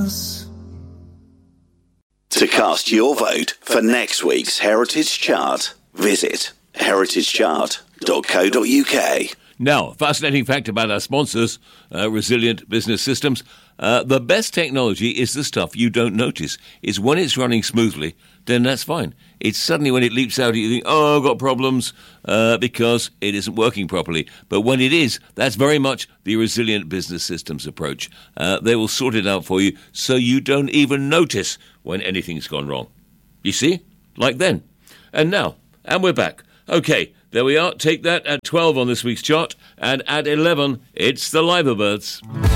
Christmas. To cast your vote for next week's Heritage Chart, visit heritagechart.co.uk. Now, fascinating fact about our sponsors, Resilient Business Systems. The best technology is the stuff you don't notice. It's when it's running smoothly, then that's fine. It's suddenly when it leaps out at you, you think, oh, I've got problems, because it isn't working properly. But when it is, that's very much the Resilient Business Systems approach. They will sort it out for you so you don't even notice when anything's gone wrong. You see? Like then. And we're back. Okay, there we are. Take that at 12 on this week's chart. And at 11, it's the Liverbirds.